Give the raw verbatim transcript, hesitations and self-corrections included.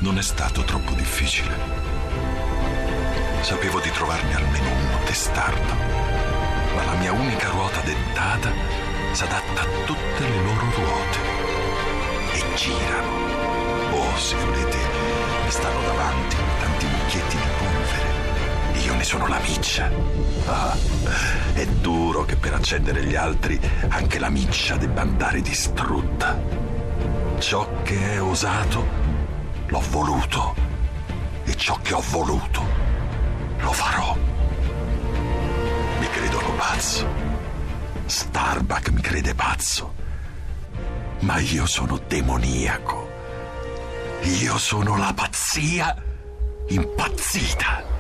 Non è stato troppo difficile. Sapevo di trovarmi almeno uno testardo, ma la mia unica ruota dentata s'adatta a tutte le loro ruote e girano. Oh, se volete, mi stanno davanti tanti mucchietti di polvere. Io ne sono la miccia. Ah, è duro che per accendere gli altri anche la miccia debba andare distrutta. Ciò che è osato l'ho voluto e ciò che ho voluto lo farò. Mi credono pazzo. Starbuck mi crede pazzo. Ma io sono demoniaco. Io sono la pazzia impazzita.